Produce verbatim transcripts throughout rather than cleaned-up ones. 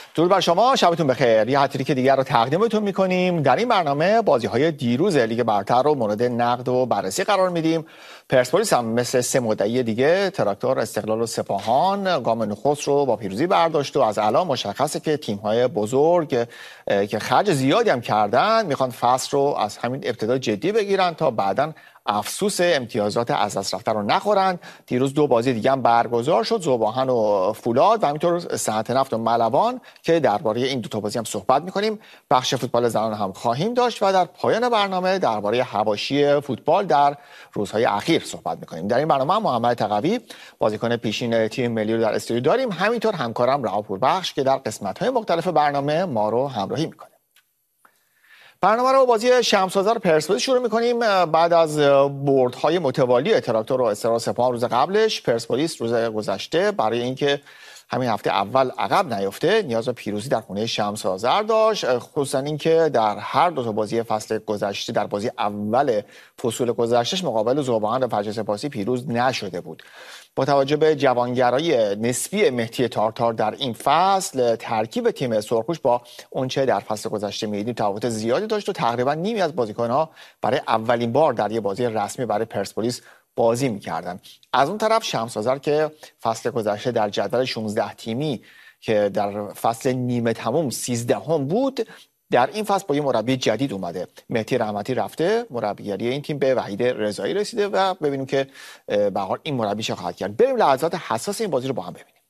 درود بر شما، شبتون بخیر. یه هتریک دیگر رو تقدیمتون میکنیم. در این برنامه بازی‌های دیروز لیگ برتر رو مورد نقد و بررسی قرار میدیم. پرسپولیس هم مثل سه مدعی دیگه تراکتور، استقلال و سپاهان گام نخست رو با پیروزی برداشت و از الان مشخصه که تیم‌های بزرگ که خرج زیادی هم کردن میخوان فصل رو از همین ابتدا جدی بگیرن تا بعداً افسوس امتیازات از دست رفته رو نخورن. دیروز دو بازی دیگه هم برگزار شد، ذوب‌آهن و فولاد و همینطور صنعت نفت و ملوان که درباره این دو تا بازی هم صحبت می‌کنیم. بخش فوتبال زنان هم خواهیم داشت و در پایان برنامه درباره حواشی فوتبال در روزهای اخیر صحبت می‌کنیم. در این برنامه هم محمد تقوی بازیکن پیشین تیم ملی رو در استودیو داریم، همینطور همکارم رها پوربخش که در قسمت‌های مختلف برنامه ما رو همراهی می‌کنه. برنامه رو با بازی شمس‌آذر پرسپولیس شروع می‌کنیم. بعد از بردهای متوالی تراکتور و استقلال سپاهان روز قبلش، پرسپولیس روز گذشته برای اینکه همین هفته اول عقب نیفته نیاز به پیروزی در خونه شمس‌آذر داشت، خصوصا اینکه در هر دو تا بازی فصل گذشته در بازی اول فصول گذشتهش مقابل ذوب‌آهن و فجر سپاسی پیروز نشده بود. با توجه به جوانگرایی نسبی مهدی تارتار در این فصل، ترکیب تیم سرخپوش با اونچه در فصل گذشته می‌دیدیم تفاوت زیادی داشت و تقریبا نیمی از بازیکن‌ها برای اولین بار در یک بازی رسمی برای پرسپولیس بازی می‌کردن. از اون طرف شمس‌آذر که فصل گذشته در جدول شانزده تیمی که در فصل نیمه تموم سیزدهم بود، در این فصل با یه مربی جدید اومده. مهدی رحمتی رفته، مربیگری این تیم به وحید رضایی رسیده و ببینیم که به هر حال این مربی چه خواهد کرد. بریم لحظات حساس این بازی رو با هم ببینیم.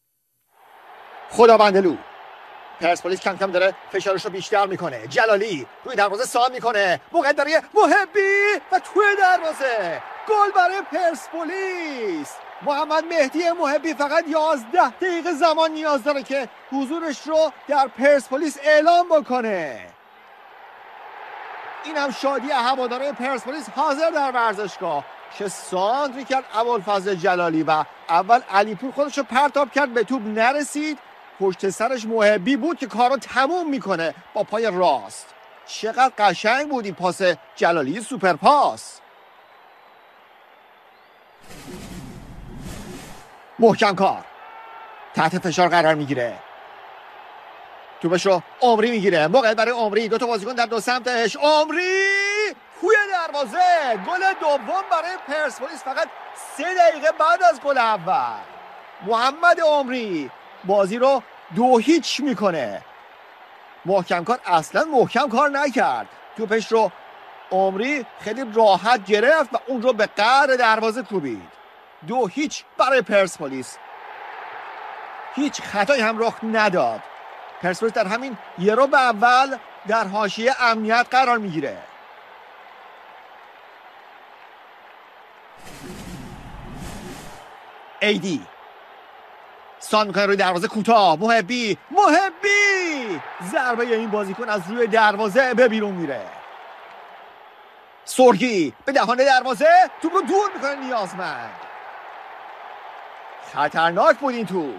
خداوندلو پرسپولیس کم کم داره فشارش رو بیشتر میکنه. جلالی روی دروازه سام میکنه، موقعیت برای محبی و توی دروازه گل برای پرسپولیس. محمد مهدی محبی فقط یازده دقیقه زمان نیاز داره که حضورش رو در پرسپولیس اعلام بکنه. این هم شادی هواداره پرسپولیس حاضر در ورزشگاه. چه سانتری کرد ابوالفضل جلالی و اول علیپور خودش رو پرتاب کرد، به توپ نرسید. پشت سرش محبی بود که کارو تموم میکنه با پای راست. چقدر قشنگ بود این پاس جلالی، سوپر پاس. محکم کار تحت فشار قرار میگیره، توپش رو عمری میگیره، موقعیت برای عمری، دو تا بازیکن در دو سمتش. عمری توی دروازه، گل دوم برای پرسپولیس فقط سه دقیقه بعد از گل اول. محمد عمری بازی رو دو هیچ میکنه. محکم کار اصلا محکم کار نکرد، توپش رو عمری خیلی راحت گرفت و اون رو به قعر دروازه کوبید. دو هیچ برای پرسپولیس. هیچ خطایی هم رخ نداد. پرسپولیس در همین یه رو به اول در حاشیه امنیت قرار میگیره. ایدی سان میکنه روی دروازه کوتاه. محبی محبی ضربه این بازیکن از روی دروازه به بیرون میره. سرگی به دهانه دروازه توپ رو دور میکنه نیازمند. خطرناک بود این توپ.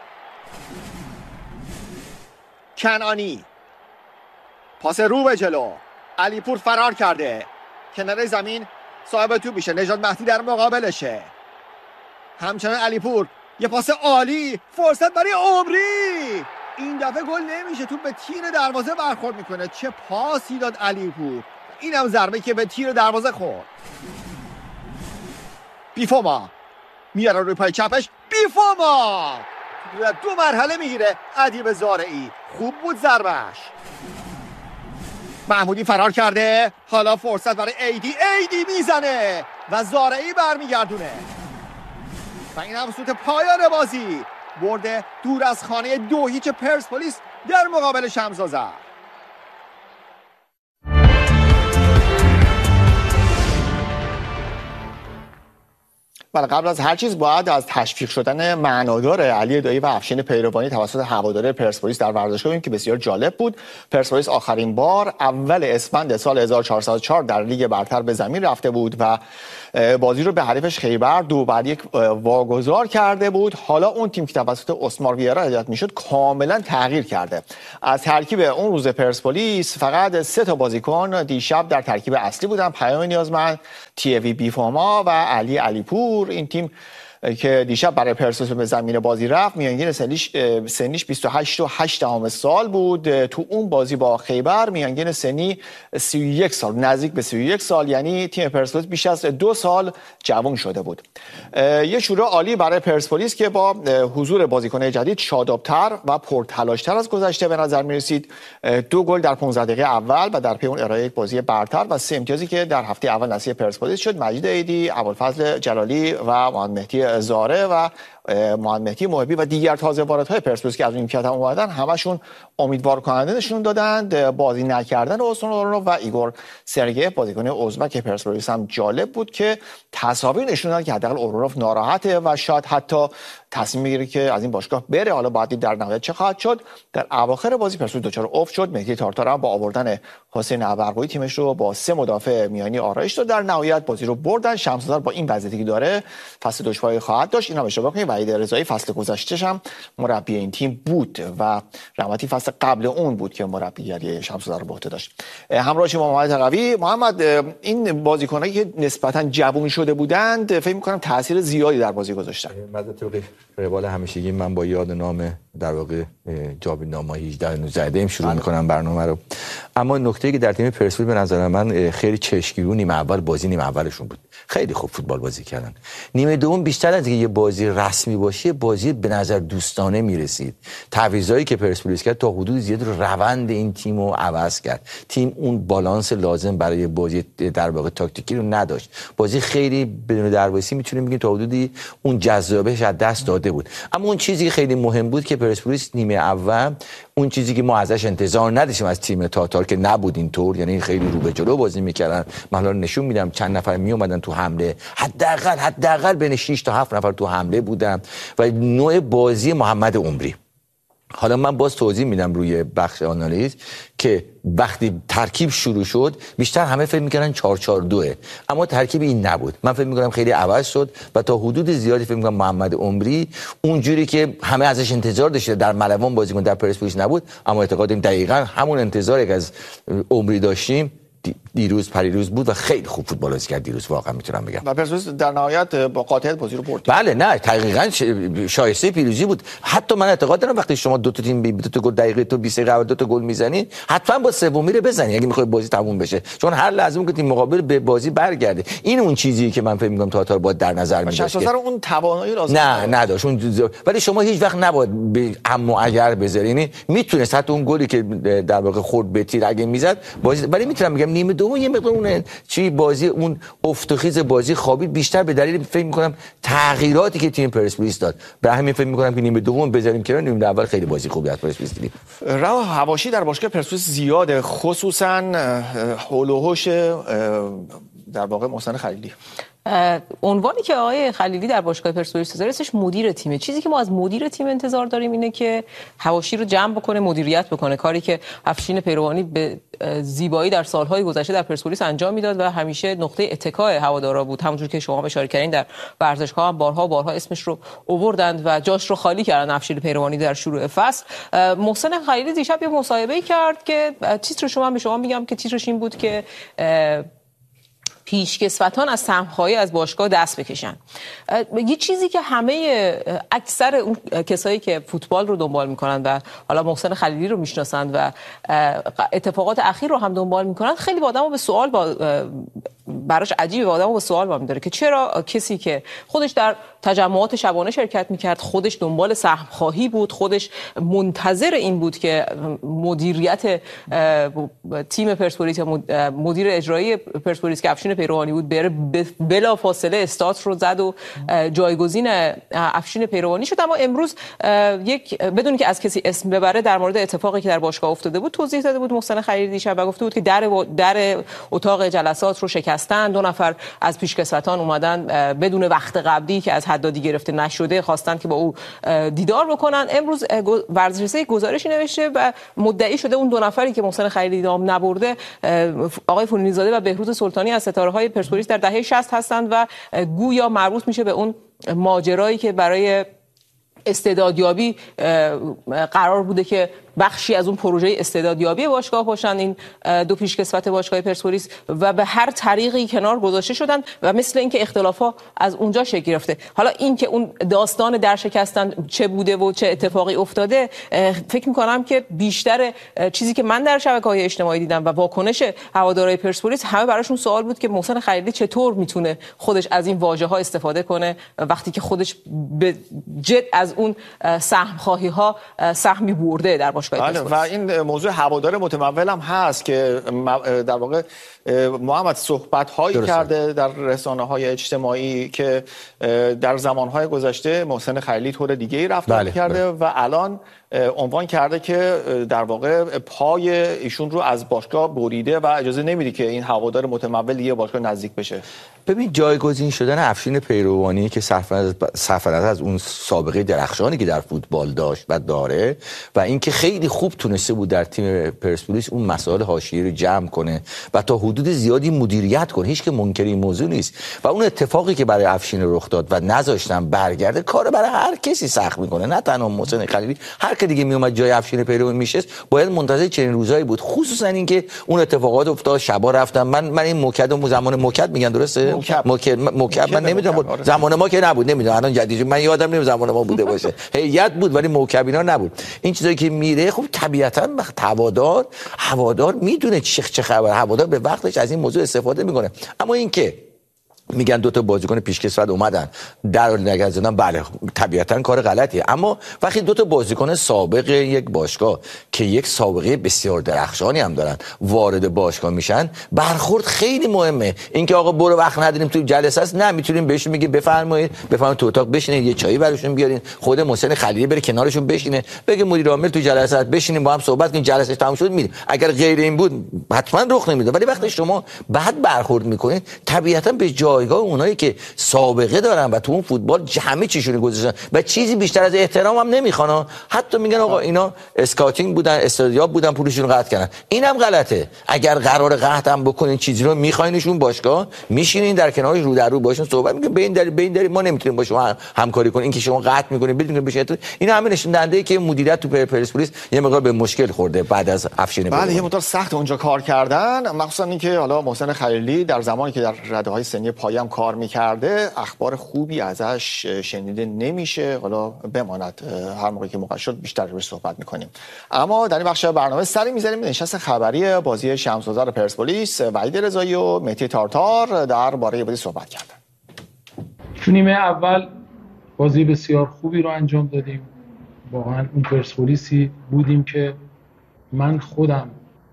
کنعانی پاس رو به جلو، علیپور فرار کرده، کنار زمین صاحب توپ میشه، نژاد مهدی در مقابلشه. همچنان علیپور یه پاس عالی، فرصت برای عمری. این دفعه گل نمیشه، توپ به تیر دروازه برخورد میکنه. چه پاسی داد علیپور. اینم ضربه که به تیر دروازه خورد. بیفوما میاره روی پای چپش، بیفوما دو مرحله میگیره ادیب زارعی. خوب بود ضربش. محمودی فرار کرده، حالا فرصت برای ایدی. ایدی میزنه و زارعی برمیگردونه و این هم سوت پایان بازی. برده دور از خانه دو هیچ پرسپولیس در مقابل شمس‌آذر. ولی قبل از هر چیز باید از تشویق شدن معنادار علی دایی و افشین پیروانی توسط هواداره پرسپولیس در ورزشگاه بگیم که بسیار جالب بود. پرسپولیس آخرین بار اول اسفند سال هزار و چهارصد و چهار در لیگ برتر به زمین رفته بود و بازی رو به حریفش خیبر دو بر یک واگذار کرده بود. حالا اون تیم که توسط اسمار ویرا هدایت میشد کاملا تغییر کرده. از ترکیب اون روز پرسپولیس فقط سه تا بازیکن دیشب در ترکیب اصلی بودن: پیام نیازمند، تیوی بیفوما و علی علیپور. این تیم که دیشب برای پرسپولیس به زمین بازی رفت، میانگین سنیش سنیش بیست و هشت و هشت دهم سال بود. تو اون بازی با خیبر میانگین سنی سی و یک سال، نزدیک به سی و یک سال، یعنی تیم پرسپولیس بیش از دو سال جوان شده بود. یه شروع عالی برای پرسپولیس که با حضور بازیکن‌های جدید شاداب‌تر و پرتلاش‌تر از گذشته به نظر می‌رسید. دو گل در پانزده دقیقه اول و در پی اون ارائه یک بازی برتر و سه امتیازی که در هفته اول نصیب پرسپولیس شد. مجید عیدی، ابوالفضل جلالی و محمد مهدی زاره و محمد مهدی محبی و دیگر تازه واردهای پرسپولیس که از این کتم اومدن، همشون امیدوار کننده نشون دادند. بازی نکردن اوسون و ایگور سرگیف بازیکن ازبک پرسپولیس هم جالب بود که تصاویر نشون داد که حداقل اورونوف ناراحته و شاید حتی تصمیم میگیره که از این باشگاه بره. حالا باید دید در نهایت چه خواهد شد. در اواخر بازی پرسپولیس دچار افت شد. مهدی تارتار هم با آوردن حسین ابرقویی تیمش رو با سه مدافع میانی آرایش داد. در نهایت بازی رو بردن. شمس‌آذر با این وضعیتی که داره فصل دشواری خواهد داشت. اینا اشتباه کنید. وحید رضایی فصل گذشته‌ش هم مربی این تیم بود و رحمتی فصل قبل اون بود که مربیگری شمس‌آذر رو به عهده داشت. همراهش با محمد تقوی. محمد، این بازیکنایی که نسبتاً جوون شده بودند فکر می‌کنم تاثیر زیادی در بازی گذاشتن. روال همیشگی من با یاد نام در واقع جاویدنامه هجده نوزده شروع میکنم برنامه رو. اما نکته‌ای که در تیم پرسپولیس به نظر من خیلی چشمگیر نیمه اول بازی نیمه اولشون بود. خیلی خوب فوتبال بازی کردن. نیمه دوم بیشتر از اینکه یه بازی رسمی باشه، بازی به نظر دوستانه میرسید. تعویضایی که پرسپولیس کرد تا حدود زیاد رو روند این تیمو عوض کرد. تیم اون بالانس لازم برای بازی در واقع تاکتیکی رو نداشت. بازی خیلی بدون درواسی میتونیم بگیم تا حدودی اون جذابیتش از دست داده بود. اما اون چیزی که خیلی مهم بود که پرسپولیس نیمه اول اون چیزی که ما ازش انتظار نداشتیم از تیم تاتار که نبود اینطور، یعنی خیلی رو به جلو بازی میکردن. من حالا نشون میدم چند نفر می اومدن تو حمله، حداقل حداقل بین شش تا هفت نفر تو حمله بودن و نوع بازی محمد عمری. حالا من باز توضیح میدم روی بخش آنالیز که وقتی ترکیب شروع شد بیشتر همه فکر میکردن چهار چهار دو، اما ترکیب این نبود. من فکر میکنم خیلی عوض شد و تا حدود زیادی فکر میکنم محمد عمری اونجوری که همه ازش انتظار داشته در ملوان بازیکن در پرسپولیس نبود، اما اعتقادیم دقیقاً همون انتظاری که از عمری داشتیم دیروز پریروز بود و خیلی خوب فوتبال بازی کرد دیروز، واقعا میتونم بگم. و پرسپولیس در نهایت با قاطعیت بازی رو برد. بله، نه دقیقاً شایسته پیروزی بود. حتی من اعتقاد دارم وقتی شما دو تا تیم دو تا گل دقیقه تو بیست دقیقه دو تا گل میزنی، حتما با سومی رو بزنی اگه میخوای بازی تموم بشه، چون هر لحظه که تیم مقابل به بازی برگرده. این اون چیزیه که من فکر می‌کنم تاتار باید در نظر می‌داشت. شمس‌آذر اون توانایی لازم نه نداشت اون، ولی شما هیچ وقت نباید به اما اگر بذاری. یعنی میتونست حتی اون گلی که در واقع خورد به تیر اگه میزد بازی، ولی میتونم میگم نیمه دوم یه مقدار اون چی بازی اون افت و خیز بازی خوابید، بیشتر به دلیل فکر می‌کنم تغییراتی که تیم پرسپولیس داد. برای همین فکر می‌کنم که نیمه دوم بذاریم کنار، نیمه اول خیلی بازی خوبی از پرسپولیس دیدیم. راه حواشی در باشگاه پرسپولیس زیاده، خصوصا حول و حوش در واقع محسن خلیلی. عنوانی که آقای خلیلی در باشگاه پرسپولیس داره اسمش مدیر تیمه. چیزی که ما از مدیر تیم انتظار داریم اینه که حواشی رو جمع بکنه، مدیریت بکنه، کاری که افشین پیروانی به زیبایی در سالهای گذشته در پرسپولیس انجام میداد و همیشه نقطه اتکای هوادارا بود. همونجور که شما اشاره کردین در ورزشگاه هم بارها بارها اسمش رو آوردند و جاش رو خالی کردن افشین پیروانی در شروع فصل. محسن خلیلی دیشب یه مصاحبه‌ای کرد که تیترش رو من به شما میگم که تیترش این بود که پیشکسوتان از سهم‌خواهی از باشگاه دست بکشن. یه چیزی که همه اکثر اون کسایی که فوتبال رو دنبال میکنن و حالا محسن خلیلی رو میشناسند و اتفاقات اخیر رو هم دنبال میکنن، خیلی با آدمو به سوال با براش عجیبه، آدمو به سوال وامی داره که چرا کسی که خودش در تجمعات شبانه شرکت میکرد، خودش دنبال سهم خواهی بود، خودش منتظر این بود که مدیریت تیم پرسپولیس یا مدیر اجرایی پرسپولیس که افشین پیروانی بود بره، بلا فاصله استارت رو زد و جایگزین افشین پیروانی شد. اما امروز یک بدون که از کسی اسم ببره در مورد اتفاقی که در باشگاه افتاده بود توضیح داده بود محسن خلیلی دیشب و گفته بود که در در اتاق جلسات رو شکستن، دو نفر از پیشکسوتان اومدن بدون وقت قبلی که از حدادی گرفته نشده خواستن که با او دیدار بکنن. امروز ورزشرسه گزارشی نوشته و مدعی شده اون دو نفری که محسن خلیلی دام نبرده آقای فولینی زاده و بهروز سلطانی از ستاره‌های پرسپولیس در دهه شصت هستند و گویا مربوط میشه به اون ماجرایی که برای استعدادیابی قرار بوده که بخشی از اون پروژه استعدادیابی باشگاه باشن این دو پیشکسوت باشگاه پرسپولیس و به هر طریقی کنار گذاشته شدن و مثل اینکه اختلافا از اونجا شکل گرفته. حالا این که اون داستان در شکستن چه بوده و چه اتفاقی افتاده، فکر می‌کنم که بیشتر چیزی که من در شبکه‌های اجتماعی دیدم و واکنش هوادارهای پرسپولیس همه براشون سوال بود که محسن خلیلی چطور میتونه خودش از این واژه‌ها استفاده کنه وقتی که خودش به جد از اون سهم خواهی ها سهمی برده در باشگاه پرسپولیس. و این موضوع هوادار متمول هم هست که در واقع محمد صحبت هایی کرده در رسانه های اجتماعی که در زمان های گذشته محسن خلیلی طور دیگه ای رفتار بله، کرده بله. و الان عنوان کرده که در واقع پای ایشون رو از باشگاه بریده و اجازه نمیده که این هوادار متمول دیگه باشگاه نزدیک بشه. ببین جایگزین شدن افشین پیروانی که صرف نظر از اون سابقه درخشانی که در فوتبال داشت و داره و اینکه خیلی خوب تونسته بود در تیم پرسپولیس اون مسائل حاشیه‌ای رو جمع کنه و تا حدود زیادی مدیریت کنه، هیچ که منکر این موضوع نیست و اون اتفاقی که برای افشین رخ داد و نذاشتن برگرده کار برای هر کسی سخت میکنه، نه تنها محسن خلیلی، هر که دیگه میومد جای افشین پیروانی میشست باید منتظر چنین روزایی بود، خصوصا اینکه اون اتفاقات افتاد، شبا رفتن. من من این موکد زمان موکد میگن درسته موکد موکد من نمیدونم زمان ما که نبود، نمیدونم الان جدید من یادم نمیاد زمان ما بوده باشه، هیئت بود ولی موکب اینا نبود. این چیزایی که میره خب طبیعتا هوادار هوادار میدونه چه چه خبر، هوادار به وقتش از این موضوع استفاده میکنه. اما اینکه میگن دو تا بازیکن پیشکسوت اومدن در نگذاشتن، بله طبیعتا کار غلطیه، اما وقتی دو تا بازیکن سابق یک باشگاه که یک سابقه بسیار درخشانی هم دارن وارد باشگاه میشن، برخورد خیلی مهمه. اینکه آقا برو وقت نداریم تو جلسه است، نه میتونیم بهشون میگیم بفرمایید بفرمایید تو اتاق بشینید یه چایی براشون بیارین، خود محسن خلیلی بره کنارشون بشینه بگه مدیر عامل تو جلسه است بشینیم با هم صحبت کنیم، جلسه تموم شد میریم. اگر غیر این بود حتما رخ نمیده. ولی وقتی شما بعد برخورد میکنید طبیعتا به جایگاه اونایی که سابقه دارن و تو اون فوتبال همه چیشون گذاشتن و چیزی بیشتر از احترام هم نمیخوان، حتی میگن آقا اینا اسکاتینگ بودن، استادیاب بودن، پولشون رو قطع کردن. اینم غلطه. اگر قرار قطع هم بکنین چیزی رو میخواینشون باشگاه میشینین در کنارش رو در رو باشون صحبت میکنین، به این دلیل به این دلیل ما نمیتونیم با شما همکاری کنیم، اینکه شما قطع میکنین بدون بشه. این همه نشون دهنده که مدیریت تو پرسپولیس یه مقدار به مشکل خورده بعد از افشین. بله یه مقدار سخت اونجا کار کردن، مخصوصا اینکه حالا محسن خلیلی در زمانی که در رده‌های سنی پایه‌ام کار میکرده اخبار خوبی ازش شنیده نمیشه. حالا بماند هر موقعی که موقع شد بیشتر روش صحبت میکنیم. اما در این بخش برنامه سری میذاریم به نشست خبری بازی شمس‌آذر پرسپولیس. وحید رضایی و مهدی تارتار درباره بازی صحبت کردن. تو نیمه اول بازی بسیار خوبی رو انجام دادیم. واقعا اون پرسپولیسی بودیم که من خودم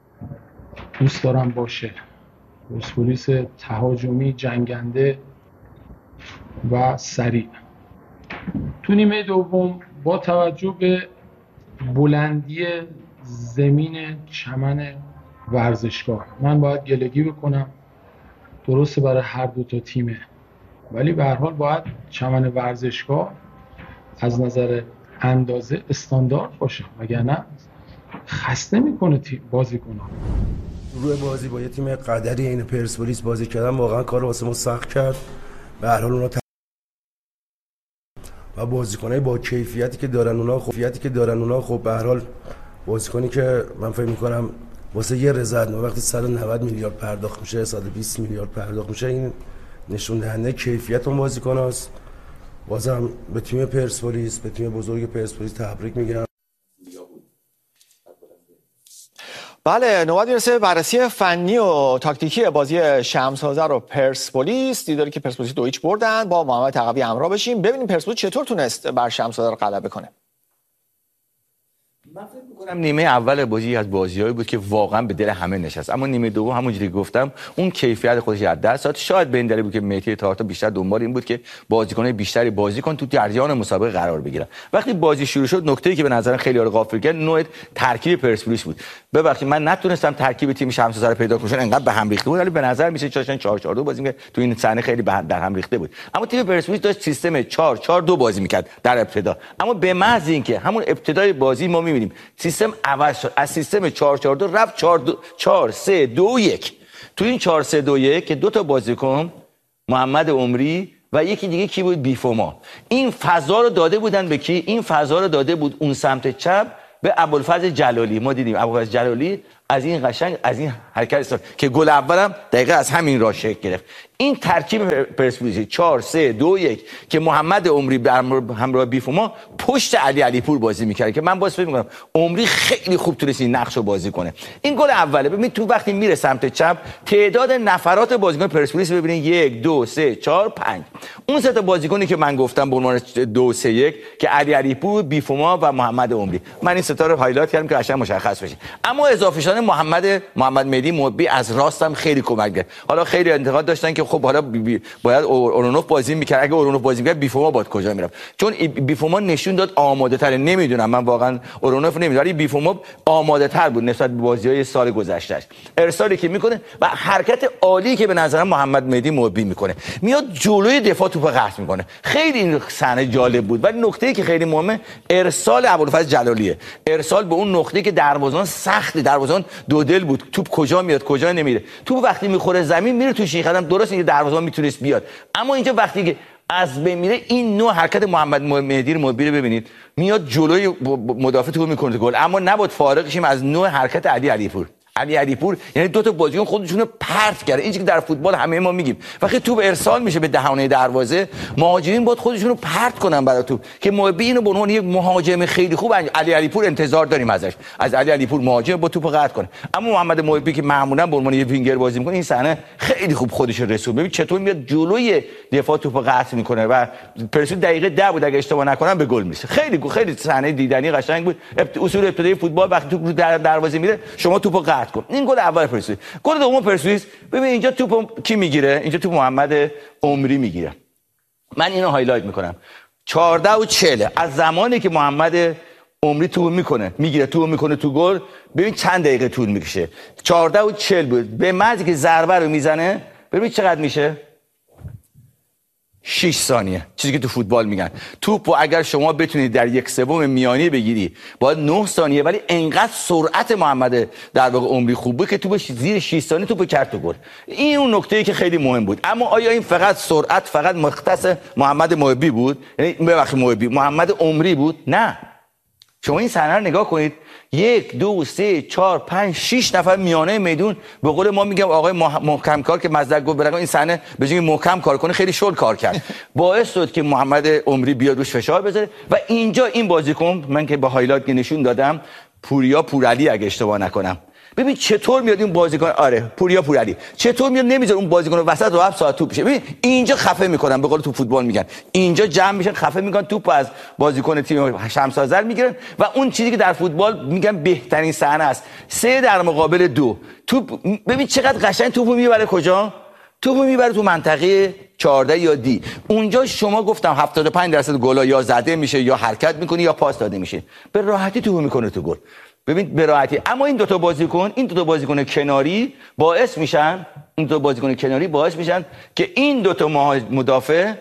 دوست دارم باشه. پرسپولیس تهاجمی، جنگنده و سریع. تو نیمه دوم با توجه به بلندی زمین چمن ورزشگاه من باید گلگی بکنم، درسته برای هر دو تا تیمه، ولی به هر حال باید چمن ورزشگاه از نظر اندازه استاندارد باشه، وگرنه خسته میکنه تیم بازیکن‌ها. روی بازی با یه تیم قدری این پرسپولیس بازی کردن واقعا کار واسه ما سخت کرد. به هر حال اونا ت... و بازیکنای با کیفیتی که دارن اونا خب کیفیتی که دارن اونا خب به هر حال بازیکنی که من فکر می‌کنم واسه یه رضایت وقتی صد و نود میلیارد پرداخت میشه، صد و بیست میلیارد پرداخت میشه، این نشون دهنده کیفیت اون بازیکناست. بازم به تیم پرسپولیس، به تیم بزرگ پرسپولیس تبریک میگم. بله نوبت میرسه بررسی فنی و تاکتیکی بازی شمس‌آذر و پرسپولیس. دیداری که پرسپولیس دو هیچ بردن. با محمد تقوی همراه بشیم ببینیم پرسپولیس چطور تونست بر شمس‌آذر غلبه کنه. من فکر می‌کنم نیمه اول بازی از بازیایی بود که واقعا به دل همه نشست، اما نیمه دوم همونجوری که گفتم اون کیفیت خودش از دست داد. شاید به این دلیل بود که مهدی تارتا بیشتر دنبال این بود که بازیکن‌های بیشتری بازیکن تو جریان مسابقه قرار بگیرن. وقتی بازی شروع شد نکته‌ای که به نظر خیلی‌ها رو غافل کرد نوع ترکیب پرسپولیس بود. ببخشید من نتونستم ترکیب تیم شمس‌آذر پیدا کنم، انقدر به هم ریخته بود، ولی به نظر میشه چاشن چهار چهار دو بازی می‌کرد. تو این صحنه خیلی به در هم ریخته بود. اما تیم پرسپولیس داشت سیستم چهار چهار دو بازی می‌کرد در ابتدا، اما به محض اینکه همون ابتدای بازی ما می‌بینیم سیستم عوض شد، از سیستم چهار چهار دو رفت چهار سه دو یک. تو این چهار سه دو یک که دو تا بازیکن محمد عمری و یکی دیگه کی بود بیفوما، این فضا رو داده بودن به کی؟ این فضا رو داده بود اون سمت چپ به ابوالفضل جلالی. ما دیدیم ابوالفضل جلالی از این قشنگ از این حرکت استفاده که گل اولم دقیقاً از همین راه شکل گرفت. این ترکیب پرسپولیس چهار سه دو یک که محمد عمری به همراه بیفوما پشت علی علیپور بازی می‌کرد که من باز فکر می‌کنم عمری خیلی خوب تونست این نقشو بازی کنه. این گل اوله. ببین تو وقتی میره سمت چپ تعداد نفرات بازیکن پرسپولیس ببینید یک دو سه چهار پنج. اون سه تا بازیکنی که من گفتم به عنوان دو سه یک که علی علیپور، بیفوما و محمد عمری، من این ستا رو هایلایت کردم که قشنگ مشخص بشه. اما اضافه شدن محمد محمد مهدی محبی از راستم خیلی کمک کرد. حالا خیلی انتقاد داشتن که خب حالا بی بی باید اورونوف بازی میکرد، اگه اورونوف بازی میکرد بیفوما باید کجا میرفت؟ چون بیفوما نشون داد آماده تره. نمیدونم من واقعا اورونوف نمیدونم ولی بیفوما آماده تر بود نسبت به بازی‌های سال گذشتهش. ارسالی که میکنه و حرکت عالی که به نظر محمد مهدی محبی میکنه، میاد جلوی دفاع توپ قطع میکنه. خیلی این صحنه جالب بود. ولی نکته‌ای که خیلی مهمه ارسال ابوالفضل جلالیه. ارسال به اون نقطه‌ای که دروازه‌بان سختی، دروازه‌بان دو دل بود، توپ کجا میاد کجا نمیره. توپ وقتی میخوره زمین میره تو شیش قدم. درست این دروازه‌بان میتونست بیاد، اما اینجا وقتی که از بین میره این نوع حرکت محمد مهدی محبی رو ببینید، میاد جلوی مدافع توپ میکنه گل. اما نباید فارغ شیم از نوع حرکت علی علیپور. علی علیپور یعنی دو تا بازیکن خودشون رو پرت کرده. اینجوری که در فوتبال همه ما میگیم وقتی توپ ارسال میشه به دهانه دروازه، مهاجمین باید خودشون رو پرت کنن برای توپ که محبی اینو به عنوان یک مهاجم خیلی خوب علی علیپور انتظار داریم ازش، از علی علیپور مهاجم با توپ قطع کنه. اما محمد محبی که معمولا به عنوان یک وینگر بازی میکنه، این صحنه خیلی خوب خودش رو رسون. ببین چطور میاد جلوی دفاع توپ قطع میکنه و پرسپولیس دقیقه ده بود اگه اشتباه نکنم به گل میرسه. خیلی خیلی صحنه دیدنی قشنگ بود. اصول ابتدایی فوتبال وقتی توپ رو در دروازه میره شما توپو قطع کن. این گل اول پرسپولیس. گل دوم پرسپولیس ببین اینجا توپ کی میگیره؟ اینجا توپ محمد عمری میگیره. من اینو هایلایت میکنم. چهارده و چهل از زمانی که محمد عمری توپ میکنه میگیره توپ میکنه تو گل، ببین چند دقیقه طول میکشه. چهارده و چهل بود. به محضی که ضربه رو میزنه ببین چقدر میشه؟ شش ثانیه. چیزی که تو فوتبال میگن توپو اگر شما بتونید در یک سوم میانی بگیری باید نه ثانیه، ولی انقدر سرعت محمد در واقع عمری خوب بود که توپ زیر شش ثانیه توپو کرد تو گل. این اون نکته‌ای که خیلی مهم بود. اما آیا این فقط سرعت فقط مختص محمد محبی بود؟ یعنی ببخشید محبی محمد عمری بود؟ نه. شما این صحنه رو نگاه کنید. یک دو سه چهار پنج شش نفر میانه میدون، به قول ما میگم آقای محکم کار که مزدک گفت برای این صحنه به جای محکم کار کنه خیلی شل کار کرد. باعث شد که محمد عمری بیاد روش فشار بذاره و اینجا این بازیکن من که با هایلایت نشون دادم پوریا پورعلی اگه اشتباه نکنم، ببین چطور میاد این بازیکن، آره پوریا پورعلی چطور میاد نمیذاره اون بازیکن وسط رو ساعت توپ بشه. ببین اینجا خفه میکنن، به قول تو فوتبال میگن اینجا جمع میشن خفه میکنن، توپ از بازیکن تیم شمس آذر میگیرن و اون چیزی که در فوتبال میگن بهترین صحنه است، سه در مقابل دو. توپ ببین چقدر قشنگ توپو میبره کجا؟ توپو میبره تو منطقه چهارده یا دی. اونجا شما گفتم هفتاد و پنج درصد گلا یا زده میشه یا حرکت میکنه یا پاس داده میشه، به راحتی توپو میکنه تو گل. ببین به راحتی. اما این دو تا بازیکن این دو تا بازیکن کناری باعث میشن این دو تا بازیکن کناری باعث میشن که این دو تا مدافع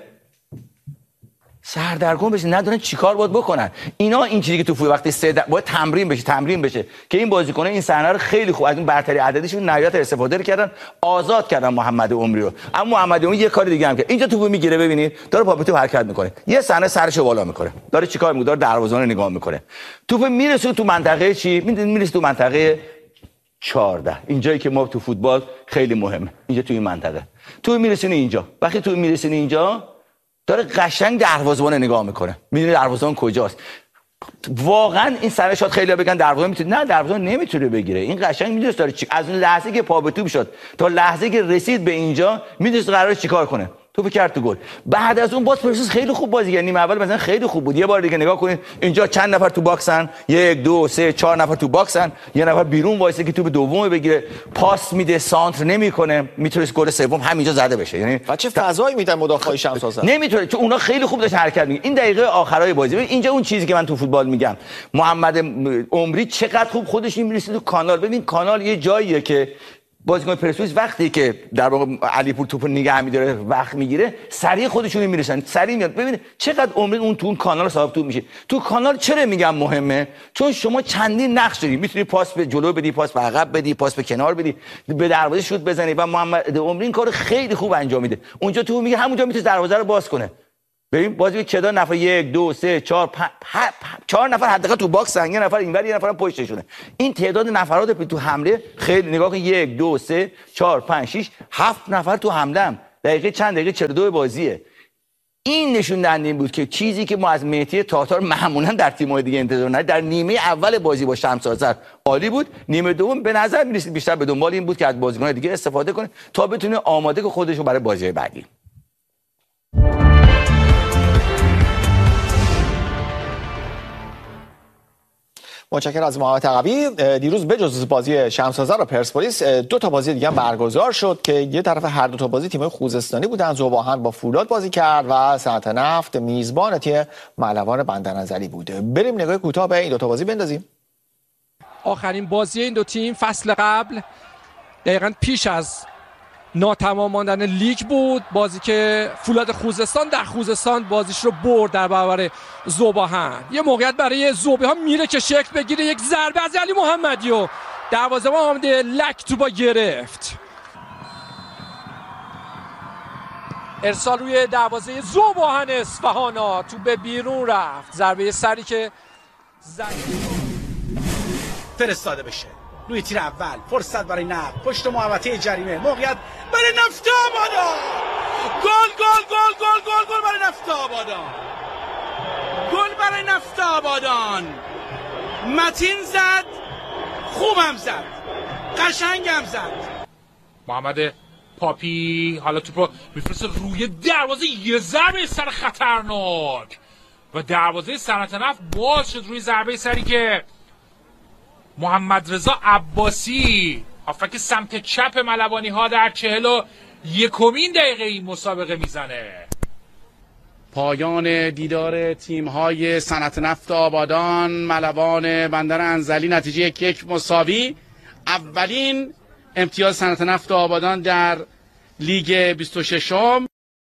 سردرگم بشن، ندونن چیکار باید بکنن. اینا این چیزی که تو فوتبال وقتی سه باید تمرین بشه تمرین بشه که این بازیکن‌ها این صحنه رو خیلی خوب از اون برتری عددیشون نهایت استفاده کردن، آزاد کردن محمد عمری رو. اما محمد عمری یه کار دیگه هم کرد. اینجا توپو میگیره ببینید داره پا به توپ حرکت میکنه، یه صحنه سرشو بالا میکنه، داره چیکار میکنه؟ داره دروازه‌بان رو نگاه میکنه. توپ میرسه تو منطقه چی؟ میدونید میرسه تو منطقه چهارده. اینجایی که ما تو فوتبال خیلی مهمه. اینجا تو این منطقه توپ میرسونه اینجا. وقتی توپ میرسونه اینجا داره قشنگ دروازه‌بان نگاه میکنه، میدونه دروازه‌بان کجاست. واقعا این سر شات خیلی‌ها بگن دروازه‌بان میتونه، نه دروازه‌بان نمیتونه بگیره. این قشنگ میدونه داره چی، از اون لحظه که پا به توپ شد تا لحظه که رسید به اینجا میدونه قراره چیکار کنه. توپ کرد تو گل. بعد از اون باز پرسپولیس خیلی خوب بازی کرد. نیمه اول مثلا خیلی خوب بود. یه بار دیگه نگاه کنید اینجا چند نفر تو باکسن، یک دو سه چهار نفر تو باکسن، یه نفر بیرون وایسه که توپ دومو بگیره، پاس میده سانتر نمیکنه، میتونه گل سوم همینجا زده بشه. یعنی چه فضایی میدن مدافعای شمس آذر؟ نمیتونه، چون اونا خیلی خوب داشتن حرکت می‌کردن. این دقیقه آخرای بازی اینجا اون چیزی که من تو فوتبال میگم، محمد عمری چقدر خوب خودش میرسید تو کانال. ببین کانال یه جاییه که بازیکن پرسپولیس وقتی که در واقع علیپور توپو نگه می‌داره وقت میگیره سریع خودشون میرسن، سریع میاد. ببینید چقدر عمری اون تو اون کانال صاحب توپ میشه. تو کانال چرا میگم مهمه؟ چون شما چندین نقش داری، میتونی پاس به جلو بدی، پاس به عقب بدی، پاس به کنار بدی، به دروازه شوت بزنی و محمد عمری این کارو خیلی خوب انجام میده. اونجا تو میگه همونجا میتونه دروازه رو باز کنه. ببین بازی که چه نفر یک دو سه چهار پنج چهار نفر حداقل تو باکس، یه نفر اینور یه نفر پشتشونه. این تعداد نفرات تو حمله خیلی نگاه کن، یک دو سه چهار پنج شش هفت نفر تو حمله هم. دقیقه چند دقیقه چهل و دو بازیه. این نشون دهنده این بود که چیزی که ما از مهدی تاتار معمولا در تیم‌های دیگه انتظار نداریم، در نیمه اول بازی با شمس آذر عالی بود، نیمه دوم به نظر می‌رسید بیشتر به دنبال این بود که از بازیکن‌های دیگه استفاده کنه تا بتونه آماده کنه خودش رو برای بازی بعدی. متشکرم از محمد تقوی. دیروز بجز بازی شمس آذر و پرسپولیس دو تا بازی دیگه هم برگزار شد که یه طرف هر دو تا بازی تیم‌های خوزستانی بودن. ذوب‌آهن با فولاد بازی کرد و صنعت نفت میزبان تیم ملوان بندرنظری بوده. بریم نگاه کوتاه به این دو تا بازی بندازیم. آخرین بازی این دو تیم فصل قبل دقیقاً پیش از ناتمام ماندن لیگ بود، بازی که فولاد خوزستان در خوزستان بازیش رو برد در برابر ذوب‌آهن. یه موقعیت برای ذوب‌آهن میره که شکل بگیره، یک ضربه از علی محمدی و دروازه‌بان حامد لک تو با گرفت، ارسال روی دروازه ذوب‌آهن اصفهانا تو به بیرون رفت، ضربه سری که فرستاده بشه روی تیر اول. فرصت برای نقل پشت محوطه جریمه، موقعیت برای نفت آبادان، گل گل گل گل گل گل برای نفت آبادان، گل برای نفت آبادان. متین زد، خوبم زد، قشنگم زد. محمد پاپی حالا توپو میفرسته روی دروازه، یه ضربه سر خطرناک و دروازه صنعت نفت باز شد روی ضربه سری که محمد رضا عباسی هافک سمت چپ ملوانی ها در چهل و یکمین دقیقه این مسابقه میزنه. پایان دیدار تیم های صنعت نفت آبادان ملوان بندر انزلی، نتیجه یک یک مساوی. اولین امتیاز صنعت نفت آبادان در لیگ بیست و ششم.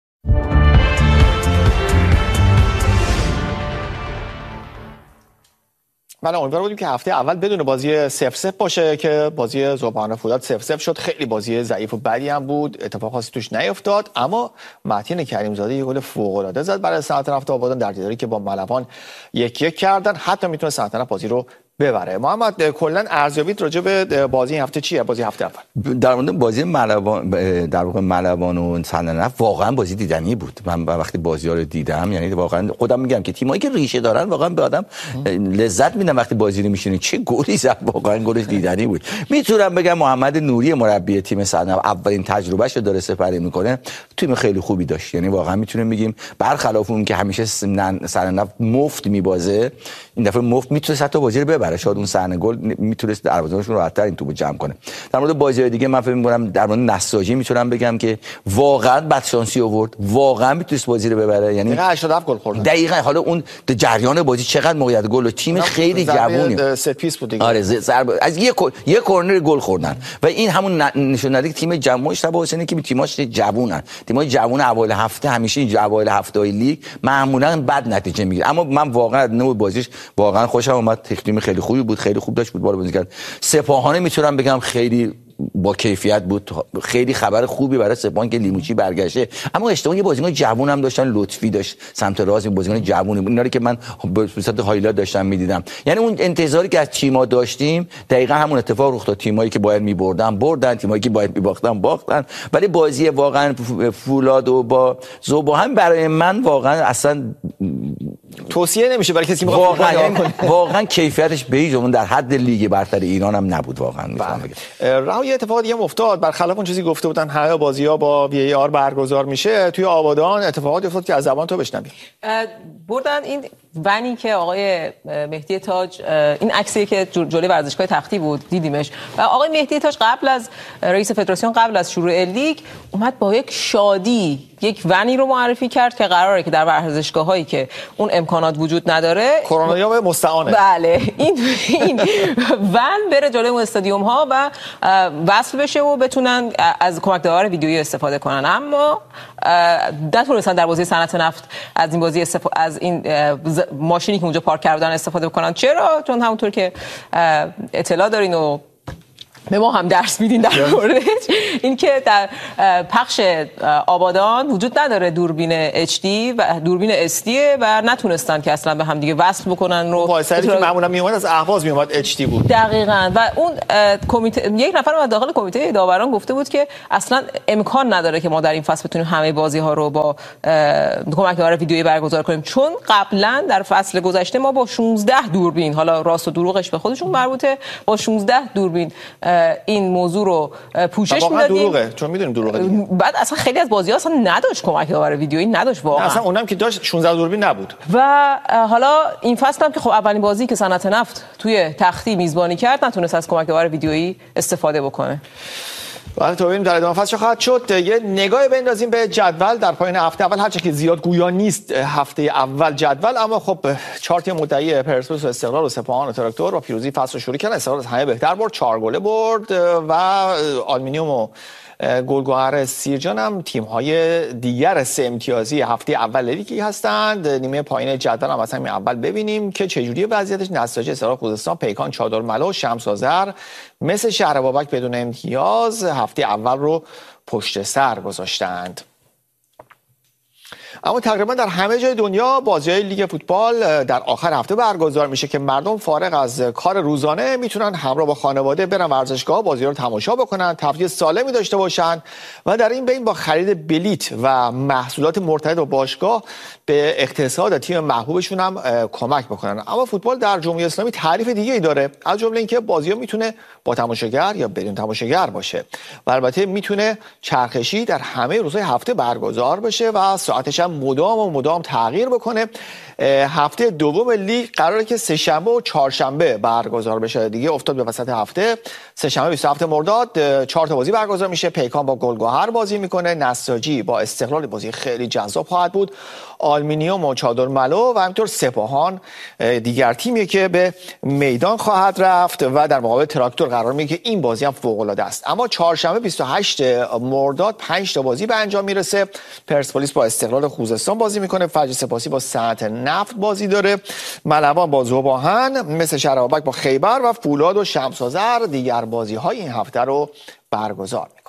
من امیدوار بودیم که هفته اول بدون بازی صفر صفر باشه که بازی ذوب‌آهن فولاد صفر صفر شد. خیلی بازی ضعیف و بدی هم بود، اتفاق خاصی توش نیفتاد، اما متین کریمزاده یه گل فوق‌العاده زد برای صنعت نفت آبادان در دیداری که با ملوان یک یک کردن. حتی میتونه صنعت نفت بازی رو ببره. محمد کلا ارزیابیت راجع به بازی هفته چیه؟ بازی هفته اول در مورد بازی ملوان، در واقع ملوان و صنعت نفت واقعا بازی دیدنی بود. من وقتی بازی‌ها رو دیدم، یعنی واقعا خودم میگم که تیمایی که ریشه دارن واقعا به آدم لذت میدن وقتی بازی رو میشینه. چه گلی زد، واقعا گلش دیدنی بود. میتونم بگم محمد نوری مربی تیم صنعت نفت اولین تجربهشو داره سپری میکنه، تیم خیلی خوبی داشت. یعنی واقعا میتونیم بگیم برخلاف اون که همیشه صنعت نفت مفت میبازه، این دفعه مفت میتونه صد تا بازی رو ببره. شاید اون صحنه گل میتونست دروازه‌بانشون راحت‌تر این توپو جمع کنه. در مورد بازی‌های دیگه من فکر می‌کنم در مورد نساجی میتونم بگم که واقعا بد شانسی آورد، واقعا میتونست بازی رو ببره. یعنی دقیقاً هشتاد و هفت گل خورد. دقیقاً حالا اون جریان بازی چقدر موقعیت گل و تیم خیلی جوونی. ست پیس بود دیگه. آره ضربه از یک یک کرنر گل خوردن و این همون نشون میده که تیم جوون اشتباه حسینی که تیماش جوونن. تیمای جوون اوایل هفته همیشه این اوایل هفته‌های لیگ معمولاً بد نتیجه میگیره. اما من واقعا نوع بازیش واقعا خوشم اومد، تیم خیلی خوبی بود، خیلی خوب داشت فوتبال بازی کرد. سپاهانه میتونم بگم خیلی با کیفیت بود، خیلی خبر خوبی برای سپاهان که لیموچی برگشته. اما اشتباه یه بازیکن جوون هم داشتن، لطفی داشت سمت راست، این بازیکن جوونی بود، اینا رو که من به صورت هایلایت داشتم میدیدم. یعنی اون انتظاری که از تیم‌ها داشتیم دقیقاً همون اتفاق رخ داد. تیمایی که باید می‌بردن بردن، تیمایی که باید می‌باختن باختن. ولی بازی واقعا فولاد و با ذوب‌آهن برای من واقعا اصلا توصیه نمیشه برای کسی که واقعا واقعا کیفیتش به هیچ عنوان در حد لیگ برتر ایران هم نبود واقعا. می‌خوام بگم راه یه اتفاق دیگه افتاد، برخلاف اون چیزی گفته بودن همه بازی‌ها با وی ای آر برگزار میشه، توی آبادان اتفاقاتی افتاد که از زبان تو بشنویم. بردن این ونی که آقای مهدی تاج، این عکسی که جلوی ورزشگاه تختی بود دیدیمش، و آقای مهدی تاج قبل از رئیس فدراسیون قبل از شروع لیگ اومد با یک شادی یک ونی رو معرفی کرد که قراره که در ورزشگاه‌هایی که اون امکانات وجود نداره، کرونا مستعانه، بله این این ون بره جلوی استادیوم ها و وصل بشه و بتونن از کمک داور ویدیویی استفاده کنن. اما نتونستن در بازی صنعت نفت از این بازی استف... از این ماشینی که اونجا پارک کردن استفاده بکنن. چرا؟ چون همونطور که اطلاع دارین و به ما هم درس میدین در موردش. این که در پخش آبادان وجود نداره دوربین اچ دی و دوربین اس دی و نتونستن که اصلا به هم دیگه وصل بکنن رو وایسری که معمولا میومد از اهواز میومد اچ دی بود. دقیقاً. و اون کمیته، یک نفر از داخل کمیته داوران گفته بود که اصلا امکان نداره که ما در این فصل بتونیم همه بازی ها رو با کمک داور ویدیویی برگزار کنیم، چون قبلا در فصل گذشته ما با شانزده دوربین، حالا راست و دروغش به خودشون مربوطه، با شانزده دوربین این موضوع رو پوشش میدادیم. دروغه، چون میدونیم دروغه دیگه. بعد اصلا خیلی از بازی‌ها اصلا نداشت کمک داور ویدیویی، نداشت واقعا. اصلا اونم که داشت شانزده دوربین نبود. و حالا این فصل هم که خب اولین بازی که صنعت نفت توی تختی میزبانی کرد نتونست از کمک داور ویدیویی استفاده بکنه. بعد تو ببینیم در ادامه فصل چه خواهد شد. یه نگاهی بندازیم به جدول در پایان هفته اول، هرچند که زیاد گویا نیست هفته اول جدول، اما خب چهار تیم مدعی پرسپولیس و استقلال و سپاهان و تراکتور با پیروزی فصل رو شروع کردن. استقلال از همه بهتر برد، چهار گله برد و آلومینیوم و گلگهر سیرجان هم تیم‌های دیگر سه امتیازی هفته اول لیگی هستند. نیمه پایین جدول هم مثلا اول ببینیم که چجوری وضعیتش. نساجی، استقلال خوزستان، پیکان، چادرملو، شمس آذر مثل شهر بابک بدون امتیاز هفته اول رو پشت سر گذاشتند. اما تقریبا در همه جای دنیا بازی‌های لیگ فوتبال در آخر هفته برگزار میشه که مردم فارغ از کار روزانه میتونن همراه با خانواده برن ورزشگاه، بازی‌ها رو تماشا بکنن، تفریح سالمی داشته باشن و در این بین با خرید بلیت و محصولات مرتبط با باشگاه به اقتصاد تیم محبوبشون هم کمک بکنن. اما فوتبال در جمهوری اسلامی تعریف دیگه‌ای داره، از جمله اینکه بازی‌ها میتونه با تماشاگر یا بدون تماشاگر باشه و البته میتونه چرخشی در همه روزهای هفته برگزار بشه و ساعتش هم مدام و مدام تغییر بکنه. هفته دوم لیگ قراره که سه شنبه و چهارشنبه برگزار بشه، دیگه افتاد به وسط هفته. سه شنبه بیست و هفتم مرداد چهار تا بازی برگزار میشه. پیکان با گلگهر بازی میکنه، نساجی با استقلال بازی خیلی جذاب خواهد بود، آلومینیوم و چادرملو و همینطور سپاهان دیگر تیمی که به میدان خواهد رفت و در مقابل تراکتور قرار میگیره که این بازی هم فوق العاده است. اما چهارشنبه بیست و هشتم مرداد پنج تا بازی به انجام میرسه. پرسپولیس با استقلال خوزستان بازی میکنه، فجر سپاسی با صنعت نفت بازی داره، ملوان با ذوباهن، مثل شهر بابک با خیبر و فولاد و شمس آذر دیگر بازی های این هفته رو برگزار میکنن.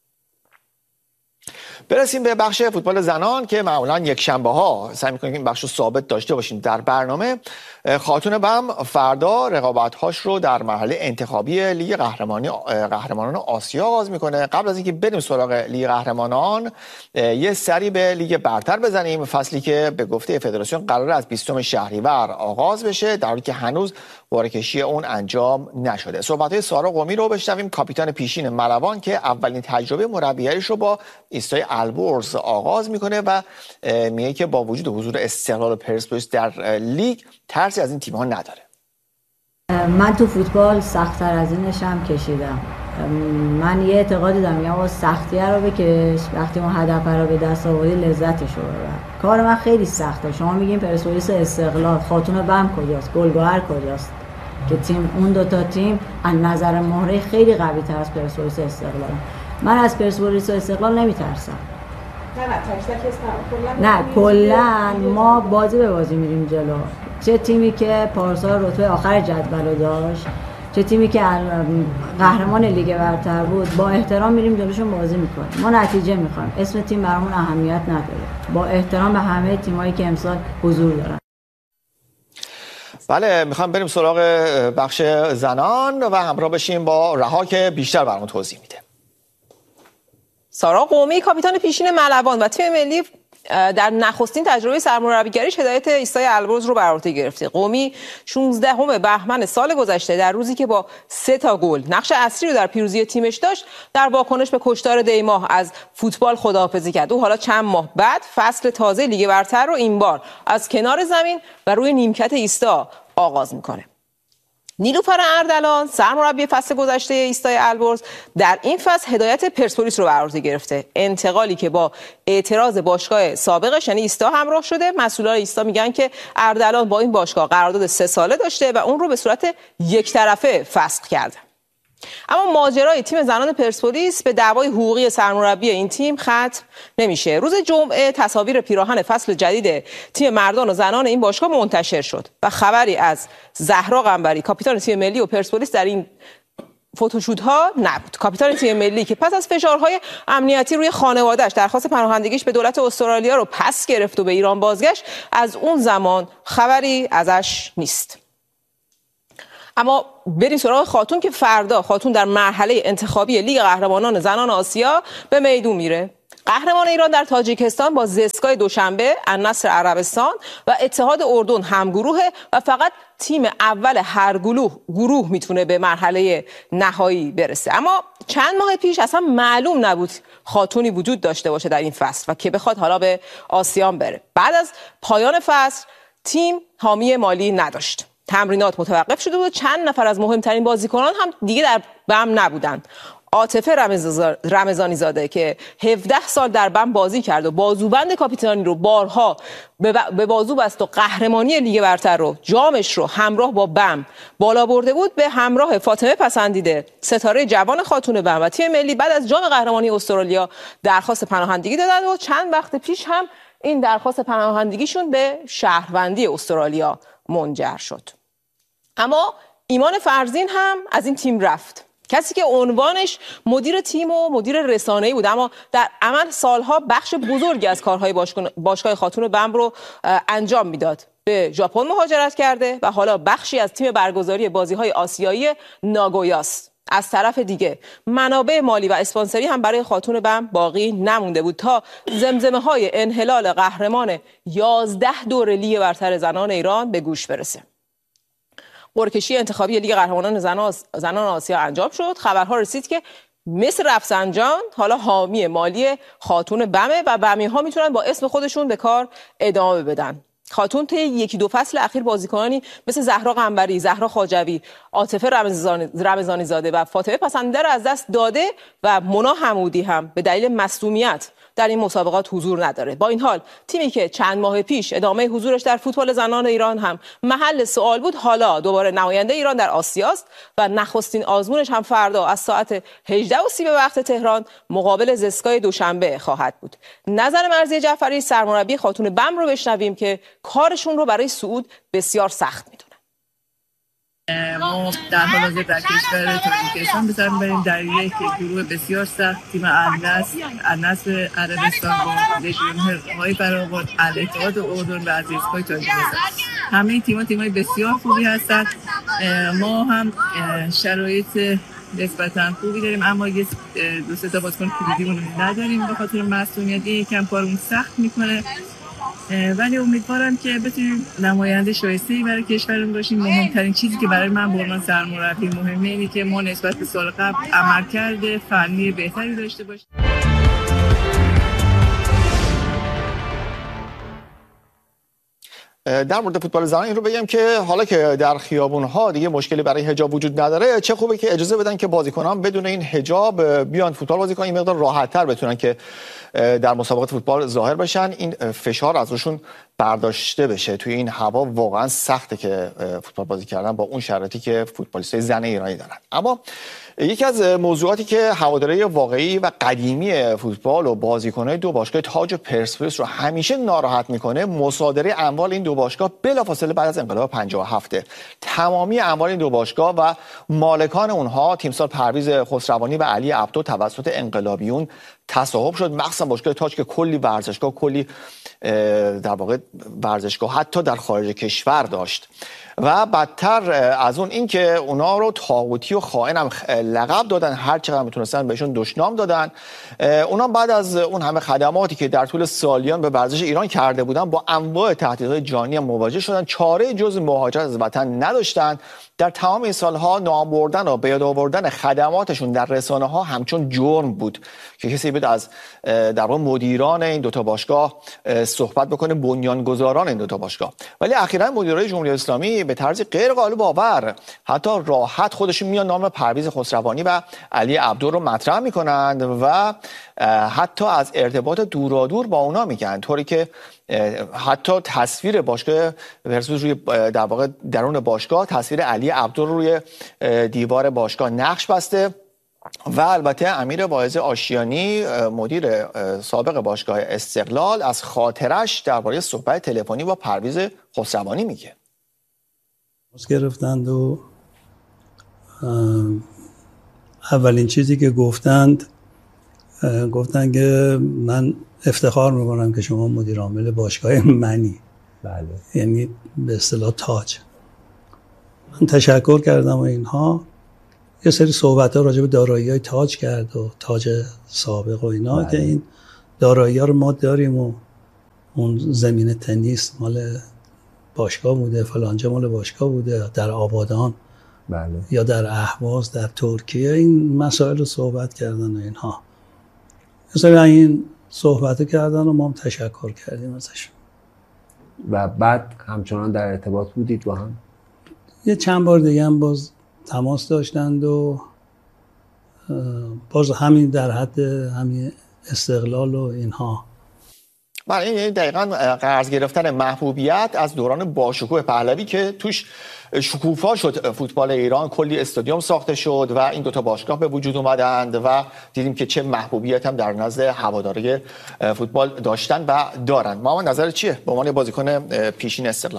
برسیم به بخش فوتبال زنان که معمولا یک شنبه ها سعی میکنیم این بخش رو ثابت داشته باشیم در برنامه. خاتون بم فردا رقابت‌هاش رو در مرحله انتخابی لیگ قهرمانی قهرمانان آسیا آغاز میکنه. قبل از اینکه بریم سراغ لیگ قهرمانان یه سری به لیگ برتر بزنیم، فصلی که به گفته فدراسیون قراره از بیستم شهریور آغاز بشه در حالی که هنوز قرعه‌کشی اون انجام نشده. صحبت‌های سارا قمی رو بشنویم، کاپیتان پیشین ملوان که اولین تجربه مربیگریش رو با ایستای البرز آغاز میکنه و میگه که با وجود حضور استقلال و پرسپولیس در لیگ ترسی از این تیم‌ها نداره. من تو فوتبال سخت‌تر از اینش هم کشیدم. من یه اعتقادی دارم، میگم با سختیه رو بکش، وقتی اون هدف رو به دست آوردی لذتش رو ببر. کار من خیلی سخته. شما میگین پرسپولیس استقلال، خاتون بم کجاست، گلگهر کجاست که تیم اون دو تا تیم از نظر مهره خیلی قوی‌تر از پرسپولیس استقلال. من از پرسپولیس استقلال نمیترسم. نه نه کلا ما بازی به بازی میریم جلو. چه تیمی که پارسال رتبه آخر جدول رو داشت، چه تیمی که قهرمان لیگ برتر بود، با احترام میریم جلوشون بازی میکنیم. ما نتیجه میخوایم، اسم تیم برامون اهمیت نداره. با احترام به همه تیمایی که امسال حضور دارن. بله، میخوام بریم سراغ بخش زنان و همراه بشیم با رها که بیشتر برامون توضیح میده. سارا قمی کاپیتان پیشین ملوان و تیم ملی در نخستین تجربه سرمربیگریش هدایت ایستای البرز رو بر عهده گرفته. قمی شانزدهم بهمن سال گذشته در روزی که با سه تا گل نقش اصلی رو در پیروزی تیمش داشت، در واکنش به کشتار دیماه از فوتبال خداحافظی کرد. او حالا چند ماه بعد فصل تازه لیگ برتر رو این بار از کنار زمین و روی نیمکت ایستا آغاز میکنه. نیلوفر اردلان سرمربی فصل گذشته ایستای البرز در این فصل هدایت پرسپولیس رو بر عهده گرفته. انتقالی که با اعتراض باشگاه سابقش یعنی ایستا همراه شده. مسئولان ایستا میگن که اردلان با این باشگاه قرارداد سه ساله داشته و اون رو به صورت یک طرفه فسخ کرده. اما ماجرای تیم زنان پرسپولیس به دعوای حقوقی سرمربی این تیم ختم نمیشه. روز جمعه تصاویر پیراهن فصل جدید تیم مردان و زنان این باشگاه منتشر شد و خبری از زهرا قنبری کاپیتان تیم ملی و پرسپولیس در این فوتوشوت ها نبود. کاپیتان تیم ملی که پس از فشارهای امنیتی روی خانواده‌اش درخواست پناهندگیش به دولت استرالیا رو پس گرفت و به ایران بازگشت، از اون زمان خبری ازش نیست. اما بریم سراغ خاتون که فردا خاتون در مرحله انتخابی لیگ قهرمانان زنان آسیا به میدون میره. قهرمان ایران در تاجیکستان با زسکای دوشنبه، النصر عربستان و اتحاد اردن همگروهه و فقط تیم اول هر گروه گروه میتونه به مرحله نهایی برسه. اما چند ماه پیش اصلا معلوم نبود خاتونی وجود داشته باشه در این فصل و که بخواد حالا به آسیان بره. بعد از پایان فصل تیم حامی مالی نداشت. تمرینات متوقف شده بود. چند نفر از مهمترین بازیکنان هم دیگه در بم نبودند. عاطفه رمضانی زاده که هفده سال در بم بازی کرد و بازوبند کاپیتانی رو بارها به بازو بست و قهرمانی لیگ برتر رو، جامش رو همراه با بم بالا برده بود، به همراه فاطمه پسندیده ستاره جوان خاتون بم و تیم ملی بعد از جام قهرمانی استرالیا درخواست پناهندگی دادن و چند وقت پیش هم این درخواست پناهندگیشون به شهروندی استرالیا منجر شد. اما ایمان فرزین هم از این تیم رفت. کسی که عنوانش مدیر تیم و مدیر رسانه‌ای بود، اما در عمل سالها بخش بزرگی از کارهای باشگاه خاتون بم رو انجام میداد. به ژاپن مهاجرت کرده و حالا بخشی از تیم برگزاری بازی‌های آسیایی ناگویاست. از طرف دیگه منابع مالی و اسپانسری هم برای خاتون بم باقی نمونده بود تا زمزمه‌های انحلال قهرمان یازده دور لیگ برتر زنان ایران به گوش برسه. قرعه‌کشی انتخابی لیگ قهرمانان زنان آسیا انجام شد. خبرها رسید که مصر رفسنجان حالا حامی مالی خاتون بمه و بمی‌ها میتونن با اسم خودشون به کار ادامه بدن. خاتون طی یکی دو فصل اخیر بازیکنانی مثل زهرا قنبری، زهرا خواجوی، عاطفه رمضانی زاده و فاطمه پسندیده را از دست داده و مونا حمودی هم به دلیل مصدومیت در این مسابقات حضور نداره. با این حال تیمی که چند ماه پیش ادامه حضورش در فوتبال زنان ایران هم محل سوال بود، حالا دوباره نماینده ایران در آسیاست و نخستین آزمونش هم فردا از ساعت هجده و سی به وقت تهران مقابل زسکای دوشنبه خواهد بود. نظر مرضیه جعفری سرمربی خاتون بم رو بشنویم که کارشون رو برای صعود بسیار سخت میدونه. ما در حال حاضر در کشور تاجیکستان بسر بریم در یک گروه بسیار سخت. تیم النصر النصر عربستان با لژیونرهای برآورد، الاتحاد اردن و زسکای تاجیکستان. همه تیم‌ها تیم‌های بسیار خوبی هستند. ما هم شرایط نسبتاً خوبی داریم، اما یه دو سه تا بازیکن کلیدیمون نداریم به خاطر مصونیت. یکم کارمون سخت میکنه، ولی امیدوارم که بتونیم نماینده شایسته‌ای برای کشورمون باشیم. مهمترین چیزی که برای من به عنوان سرمربی مهمه اینه که ما نسبت به سال قبل عملکرد فنی بهتری داشته باشیم. در مورد فوتبال زنان این رو بگم که حالا که در خیابون‌ها دیگه مشکلی برای حجاب وجود نداره، چه خوبه که اجازه بدن که بازیکنان بدون این حجاب بیان فوتبال بازی کنن، این مقدار راحت‌تر بتونن که در مسابقات فوتبال ظاهر بشن، این فشار از روشون برداشته بشه. توی این هوا واقعا سخته که فوتبال بازی کردن با اون شرایطی که فوتبالیستای زن ایرانی دارن. اما یکی از موضوعاتی که هواداری واقعی و قدیمی فوتبال و بازیکن‌های دو باشگاه تاج و پرسپولیس رو همیشه ناراحت میکنه، مصادره اموال این دو باشگاه بلافاصله بعد از انقلاب پنجاه و هفت. تمامی اموال این دو باشگاه و مالکان اونها، تیمسار پرویز خسروانی و علی عبدو، توسط انقلابیون تصاحب شد. مخصوصا باشگاه تاج که کلی ورزشگاه، کلی در واقع ورزشگاه حتی در خارج کشور داشت. و بدتر از اون این که اونا رو طاغوتی و خائن هم لقب دادن، هر چقدر میتونستن بهشون دشنام دادن. اونا بعد از اون همه خدماتی که در طول سالیان به ورزش ایران کرده بودن، با انواع تهدیدهای جانی مواجه شدن، چاره جز مهاجرت از وطن نداشتن. در تمام این سالها نام بردن و به یاد آوردن خدماتشون در رسانه ها همچون جرم بود که کسی بود از در واقع مدیران این دو تا باشگاه صحبت بکنه، بنیانگذاران این دو تا باشگاه. ولی اخیراً مدیرای جمهوری اسلامی به طرز غیر قابل باور حتی راحت خودشون میان نام پرویز خسروانی و علی عبدو رو مطرح میکنند و حتی از ارتباط دورادور با اونا میگن، طوری که حتی تصویر باشگاه پرسپولیس روی در واقع درون باشگاه تصویر علی عبدو روی دیوار باشگاه نقش بسته. و البته امیر واعظ آشیانی مدیر سابق باشگاه استقلال از خاطرش درباره صحبت تلفنی با پرویز خسروانی میگه. ماست گرفتند و اولین چیزی که گفتند گفتن که من افتخار میکنم که شما مدیر عامل باشگاه منی. بله. یعنی به اصطلاح تاج. من تشکر کردم و اینها یه سری صحبت ها راجع به دارایی های تاج کرد و تاج سابق و اینا. بله. که این دارایی ها رو ما داریم و اون زمین تنیس مال باشگاه بوده، فلانجا مال باشگاه بوده، در آبادان بله. یا در اهواز در ترکیه این مسائل رو صحبت کردن و اینها. مثلا این صحبت کردن و ما هم تشکر کردیم ازش. و بعد همچنان در ارتباط بودید با هم؟ یه چند بار دیگه هم باز تماس داشتند و باز همین در حد همین استقلال و اینها. بله، دقیقاً قرض گرفتن محبوبیت از دوران باشکوه پهلوی که توش شکوفا شد فوتبال ایران، کلی استادیوم ساخته شد و این دوتا باشگاه به وجود اومدند و دیدیم که چه محبوبیت هم در نزد هواداری فوتبال داشتن و دارن. ما نظر چیه به عنوان بازیکن پیشین استقلال؟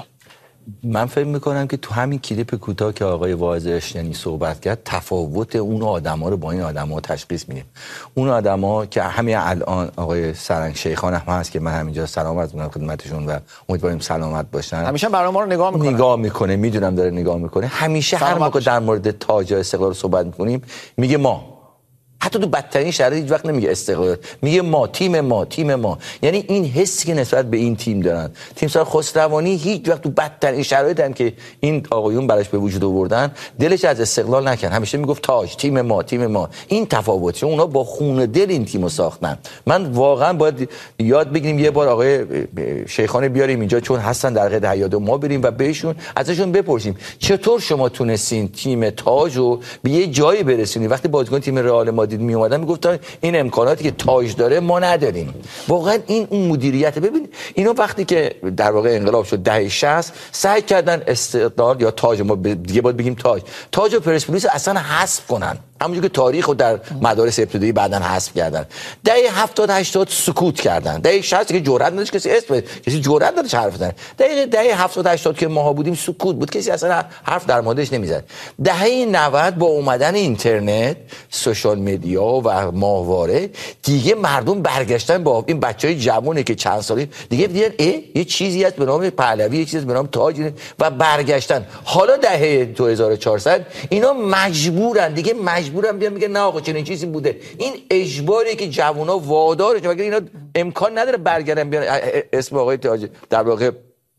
من فکر میکنم که تو همین کلیپ کوتاه که آقای واعظ اشتیانی صحبت کرد تفاوت اون آدما رو با این آدما تشخیص میدیم. اون آدما که همین الان آقای سرنگ شیخان هم هست که من همینجا سلام عرض میکنم خدمتشون و امیدواریم سلامت باشن. همیشه برنامه رو نگاه میکنه. نگاه میکنه، میدونم داره نگاه میکنه. همیشه هر موقع در مورد تاج استقلال صحبت میکنیم میگه ما. حتی تو بدترین شرایط هیچ وقت نمیگه استقلال، میگه ما، تیم ما، تیم ما. یعنی این حسی که نسبت به این تیم دارن. تیم سال خسروانی هیچ وقت تو بدترین شرایط هم که این آقایون براش به وجود آوردن دلش از استقلال نکن، همیشه میگفت تاج، تیم ما، تیم ما. این تفاوت، چون اونا با خون دل این تیمو ساختن. من واقعا باید یاد بگیریم یه بار آقای شیخان بیاریم اینجا چون هستن در قید حیات و ما بریم و بهشون ازشون بپرسیم چطور شما تونستین تیم تاجو به یه جایی برسونید وقتی بازیکن تیم رئال مادرید می اومدن میگفتن این امکاناتی که تاج داره ما نداریم. واقعا این اون مدیریت. ببین اینا وقتی که در واقع انقلاب شد دهه شصت سعی کردن استقلال یا تاج، ما دیگه باید بگیم تاج، تاج و پرسپولیس اصلا حذف کنن، همونجوری که تاریخ رو در مدارس ابتدایی بعدن حذف کردن. دهه هفتاد هشتاد سکوت کردن. دهه شصت که جرئت نداشت کسی اسم کسی جرئت نداشت حرف بزنه. دهه دهه هفتاد هشتاد که ماها بودیم سکوت بود، کسی اصلا حرف در موردش نمیزد. دهه نود با اومدن اینترنت، سوشال مدیا و ماهواره دیگه مردم برگشتن با این بچهای جوونه که چند ساله دیگه دیدن ای یه چیزی هست به نام پهلوی، یه چیزی به نام تاج و برگشتن. حالا دهه دو هزار و چهارصد اینا مجبورن دیگه مجبورن بیان میگن نه آقا چنین چیزی بوده. این اجباری که جوونا وادارش، مگر اینا امکان نداره برگردن بیان اسم آقای تاج در واقع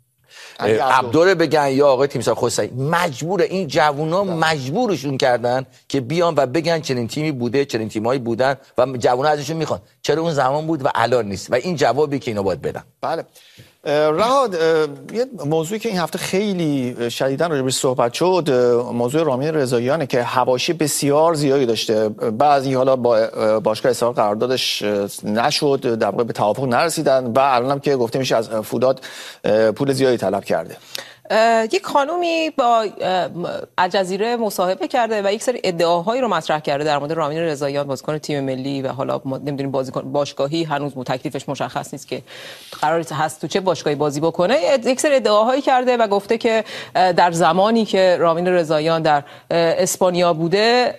عبدالله بگن یا آقای تیمسار خسروی. مجبوره این جوونا مجبورشون کردن که بیان و بگن چنین تیمی بوده، چنین تیمایی بودن و جوونا ازشون میخوان. چرا اون زمان بود و الان نیست؟ و این جوابی که اینا باید بدن. بله. رهاد، یه موضوعی که این هفته خیلی شدیداً راجع بهش صحبت شد موضوع رامین رضاییانه که حواشی بسیار زیادی داشته. بعضی حالا با باشگاه استقلال قراردادش نشد، در واقع به توافق نرسیدن و الانم که گفته میشه از فولاد پول زیادی طلب کرده. یک خانومی با الجزیره مصاحبه کرده و یک سری ادعاهایی رو مطرح کرده در مورد رامین رضاییان بازیکن تیم ملی و حالا ما نمیدونیم بازیکن باشگاهی هنوز تکلیفش مشخص نیست که قرار هست تو چه باشگاهی بازی بکنه. یک سری ادعاهایی کرده و گفته که در زمانی که رامین رضاییان در اسپانیا بوده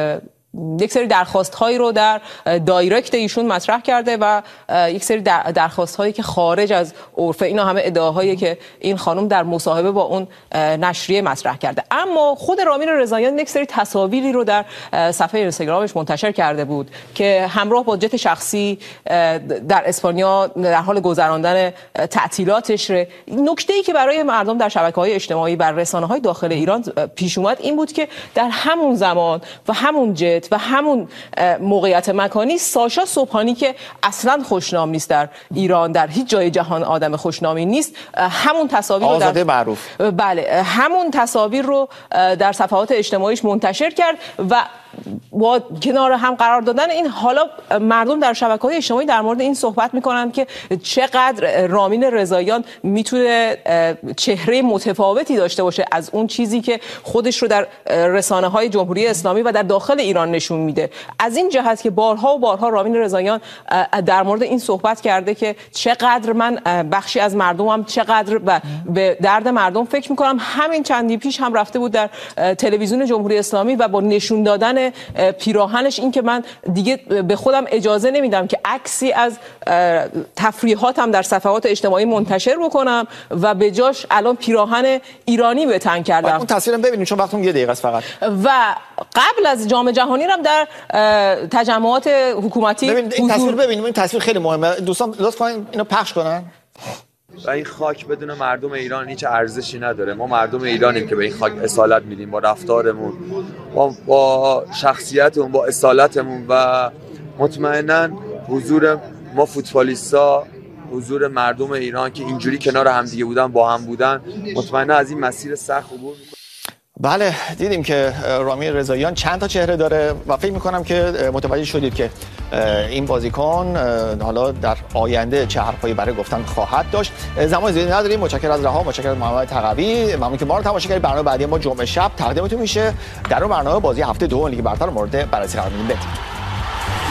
یک سری درخواست هایی رو در دایرکت ایشون مطرح کرده و یک سری درخواست هایی که خارج از عرف. اینا همه ادعاهایی که این خانم در مصاحبه با اون نشریه مطرح کرده. اما خود رامین رضاییان یک سری تصاویری رو در صفحه اینستاگرامش منتشر کرده بود که همراه با جت شخصی در اسپانیا در حال گذراندن تعطیلاتش. نکته‌ای که برای مردم در شبکه‌های اجتماعی و رسانه‌های داخل ایران پیش اومد این بود که در همون زمان و همون جت و همون موقعیت مکانی ساشا صبحانی که اصلا خوشنام نیست در ایران، در هیچ جای جهان آدم خوشنامی نیست، همون تصاویر رو آزاده معروف بله همون تصاویر رو در صفحات اجتماعیش منتشر کرد و با کنار هم قرار دادن این حالا مردم در شبکه‌های اجتماعی در مورد این صحبت می‌کنن که چقدر رامین رضاییان میتونه چهره متفاوتی داشته باشه از اون چیزی که خودش رو در رسانه‌های جمهوری اسلامی و در داخل ایران نشون میده. از این جهت که بارها و بارها رامین رضاییان در مورد این صحبت کرده که چقدر من بخشی از مردمم چقدر به درد مردم فکر می‌کنم. همین چندی پیش هم رفته بود در تلویزیون جمهوری اسلامی و با نشون دادن پیراهنش این که من دیگه به خودم اجازه نمیدم که عکسی از تفریحاتم در صفحات اجتماعی منتشر بکنم و به جاش الان پیراهن ایرانی به تن کردم. اون تصویرم ببینید چون وقتمون یه دقیقه است فقط. و قبل از جام جهانی هم در تجمعات حکومتی ببینید این تصویر ببینید این تصویر خیلی مهمه. دوستان لطف کنین اینو پخش کنن. و این خاک بدون مردم ایران هیچ ارزشی نداره. ما مردم ایرانیم که به این خاک اصالت میدیم با رفتارمون، با, با شخصیتمون، با اصالتمون و مطمئناً حضور ما فوتبالیستا، حضور مردم ایران که اینجوری کنار همدیگه بودن، با هم بودن، مطمئناً از این مسیر سخت عبور میکنه. بله دیدیم که رامی رضاییان چند تا چهره داره و فکر میکنم که متوجه شدید که این بازیکن حالا در آینده چه حرفایی برای گفتن خواهد داشت. زمان زیادی نداریم. متشکرم از رها، متشکرم از محمد تقوی. ممنون که ما رو تماشا کردید. برنامه بعدی ما جمعه شب تقدیمتون میشه. در اون برنامه بازی هفته دوم لیگ برتر مورد بررسی قرار میدیم.